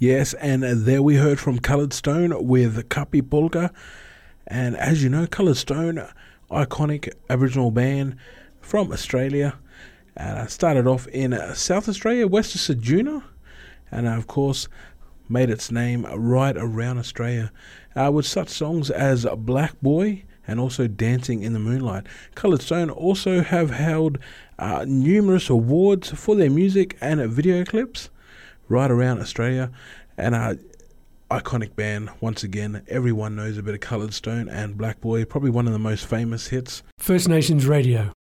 Yes, and there we heard from Coloured Stone with Kapi Polka. And as you know, Coloured Stone, iconic Aboriginal band from Australia. And I started off in South Australia, west of Ceduna. And of course, made its name right around Australia with such songs as Black Boy and also Dancing in the Moonlight. Coloured Stone also have held numerous awards for their music and video clips right around Australia, and iconic band once again. Everyone knows a bit of Coloured Stone and Black Boy, probably one of the most famous hits. First Nations Radio.